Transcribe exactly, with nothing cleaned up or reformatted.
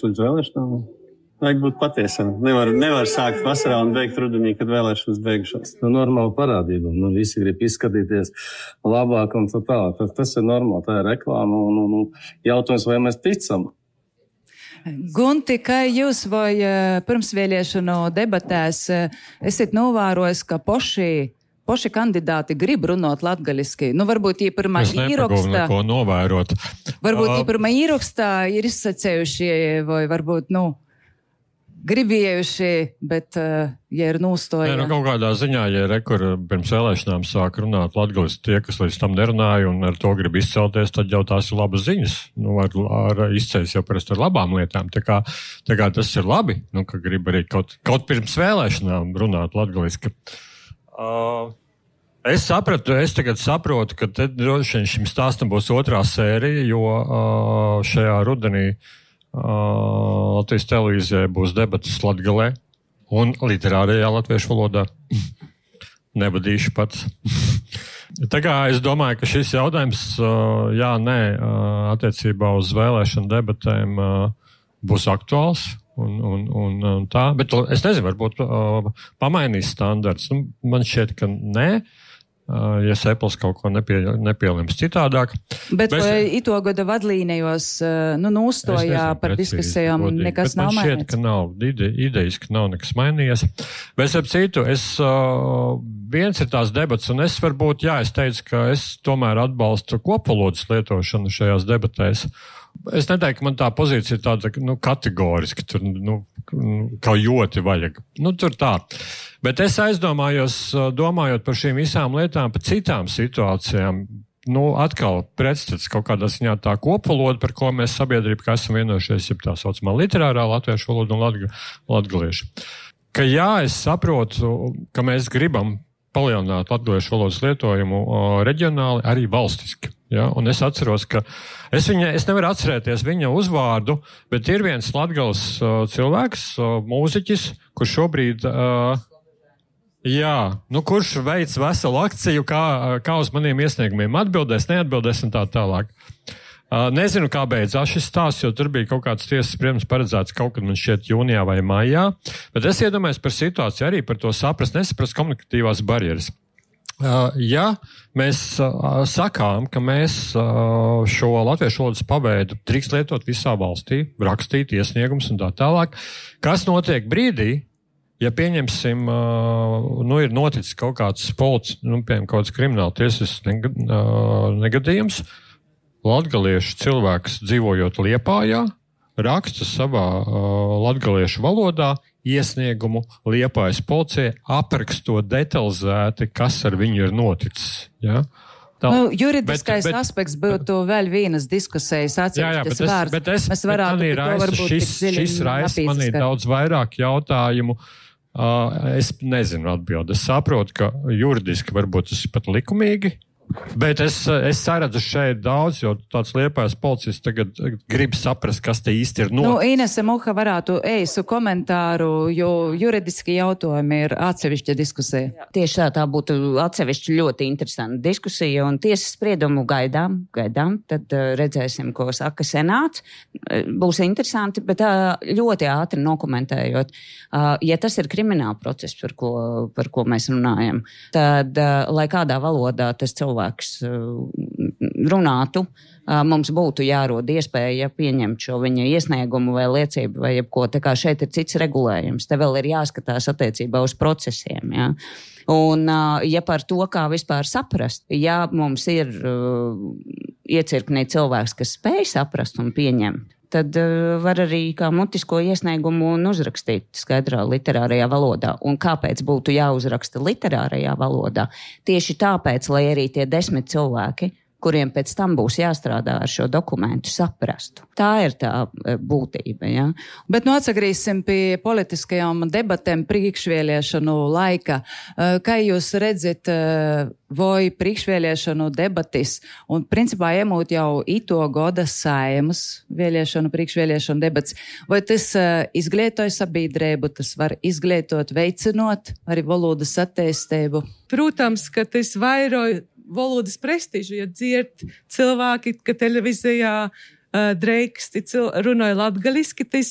tieši līdz vēlēšanām. Vajag būt patiesam. Nevar, nevar sākt vasarā un beigt rudenī, kad vēlēšanas beigušās. Nu, normāla parādība. Nu, visi grib izskatīties labāk un tā tālāk. Tas, tas ir normāli, tā ir reklāma un, un, un jautājums, vai mēs ticam. Gunti, kā jūs vai pirmsvēlēšanu debatēs esat novērojis, ka poši, poši kandidāti grib runāt latgaliski? Nu, varbūt, ja pirmā īrokstā... neko novērot. Varbūt, uh, ja pirmā īrokstā ir izsacējuši, vai varbūt, nu, gribējuši, bet, uh, ja ir nūstoja... Nē, nu, kaut kādā ziņā, ja rekur pirms vēlēšanām sāk runāt latgaliski tie, kas līdz tam nerunāja un ar to grib izcelties, tad jau tās ir labas ziņas. Nu, ar, ar izceļas jau parasti ar labām lietām. Tā kā, tā kā tas ir labi, nu, ka grib arī kaut, kaut pirms vēlēšanām runāt latgaliski. Uh, es sapratu, es tagad saprotu, ka te droši vien šim stāstam būs otrā sērija, jo uh, šajā rudenī Uh, Latvijas televīzijai būs debatas latgalē un literārajā latviešu valodā. Nevadīšu pats. Tā kā es domāju, ka šis jautājums, uh, jā, nē, uh, attiecībā uz vēlēšanu debatēm uh, būs aktuāls un, un, un, un tā. Bet es nezinu, varbūt uh, pamainīs standarts. Nu, man šķiet, ka nē. Uh, ja Sepls kaut ko nepie, nepielims citādāk. Bet vai ito gada vadlīnijos, nu, nūstojā par diskusijām nekas nav mainīts? Man šķiet, ka nav, ide, idejas, ka nav nekas mainījies. Bet ap citu, es, uh, viens ir tās debats, un es varbūt, jā, es teicu, ka es tomēr atbalstu kopvalodas lietošanu šajās debatēs. Es neteiktu, ka man tā pozīcija ir tāda, nu, kategoriski, tur, nu, kā ļoti vajag. Nu, tur tā. Bet es aizdomājos, domājot par šīm visām lietām, par citām situācijām, nu, atkal pretstats kaut kādā ziņā tā kopvaloda, par ko mēs sabiedrība, kā esam vienojušies, ja tā saucamā literārā latviešu valoda un latga, latgaliešu. Ka jā, es saprotu, ka mēs gribam palielināt latgaliešu valodas lietojumu o, reģionāli, arī valstiski. Ja? Un es atceros, ka es, viņa, es nevaru atcerēties viņa uzvārdu, bet ir viens latgales uh, cilvēks, uh, mūziķis, kurš šobrīd, uh, jā, nu kurš veic veselu akciju, kā, kā uz maniem iesniegumiem atbildēs, neatbildēs un tā tālāk. Uh, nezinu, kā beidzās šis stāsts, jo tur bija kaut kāds tiesas spriedums paredzēts kaut kad man šķiet jūnijā vai maijā, bet es iedomājos par situāciju arī par to saprast, nesaprast komunikatīvās barjeras. Uh, ja mēs uh, sakām, ka mēs uh, šo latviešu valodas paveidu drīkst lietot visā valstī, rakstīt iesniegums un tā tālāk, kas notiek brīdī, ja pieņemsim, uh, nu ir noticis kaut kāds polic, nu, piemēram, kaut kāds krimināla tiesas neg uh, negadījums, latgaliešu cilvēks dzīvojot Liepājā, raksta savā uh, latgaliešu valodā iesniegumu Liepājas policijai, aprakstot detalizēti, kas ar viņu ir noticis. Ja? Tā, nu, juridiskais bet, bet, aspekts būtu vēl vienas diskusijas atsevišķas vārds. Bet es, Mēs varētu bet to varbūt šis, šis raisa manī daudz vairāk jautājumu. Uh, es nezinu atbildi. Es saprotu, ka juridiski varbūt tas ir pat likumīgi. Bet es, es saredzu šeit daudz, jo tāds Liepājas policists tagad grib saprast, kas te īsti ir noticis. Nu, Inese Muha varētu eisu komentāru, jo juridiski jautājumi ir atsevišķa diskusija. Tieši tā, tā būtu atsevišķa ļoti interesanta diskusija, un tiesas spriedumu gaidām, gaidām, tad uh, redzēsim, ko saka senāts. Uh, būs interesanti, bet uh, ļoti ātri nokomentējot, uh, ja tas ir krimināla process, par ko, par ko mēs runājam, tad, uh, lai kādā valodā tas cilvēks runātu, mums būtu jārod iespēja pieņemt šo viņa iesniegumu vai liecību vai jebko. Tā kā šeit ir cits regulējums. Te vēl ir jāskatās attiecībā uz procesiem. Ja? Un, ja par to, kā vispār saprast, ja mums ir uh, iecirknī cilvēks, kas spēj saprast un pieņemt, tad uh, var arī kā mutisko iesniegumu un uzrakstīt skaidrā literārajā valodā. Un kāpēc būtu jāuzraksta literārajā valodā? Tieši tāpēc, lai arī tie desmit cilvēki, kuriem pēc tam būs jāstrādā ar šo dokumentu, saprastu. Tā ir tā būtība, ja? Bet nu atsagrīsim pie politiskajām debatēm priekšvēlēšanu laika. Kā jūs redzat, vai priekšvēlēšanu debatis, un principā iemūt jau ito goda saimas vēlēšanu, priekšvēlēšanu debats, vai tas izglītoja sabiedrību, tas var izglītot, veicinot arī valodas attīstību? Protams, ka tas vairoja valodas prestižu, ja dzird cilvēki, ka televīzijā uh, dreiksti cil runāja latgaliski, tas